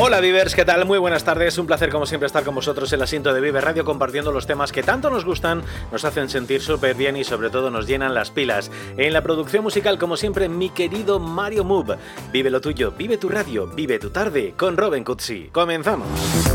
Hola Vivers, ¿qué tal? Muy buenas tardes, un placer como siempre estar con vosotros en el asiento de Vive Radio compartiendo los temas que tanto nos gustan, nos hacen sentir súper bien y sobre todo nos llenan las pilas. En la producción musical, como siempre, mi querido Mario Move. Vive lo tuyo, vive tu radio, vive tu tarde con Robin Cutsi. ¡Comenzamos!